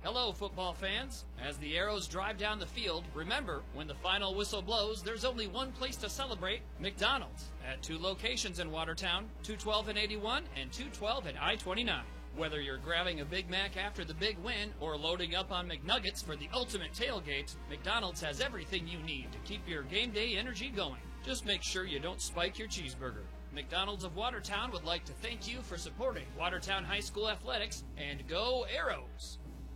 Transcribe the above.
Hello, football fans. As the Arrows drive down the field, remember, when the final whistle blows, there's only one place to celebrate, McDonald's, at 2 locations in Watertown, 212 and 81 and 212 and I-29. Whether you're grabbing a Big Mac after the big win or loading up on McNuggets for the ultimate tailgate, McDonald's has everything you need to keep your game day energy going. Just make sure you don't spike your cheeseburger. McDonald's of Watertown would like to thank you for supporting Watertown High School athletics, and go Arrows!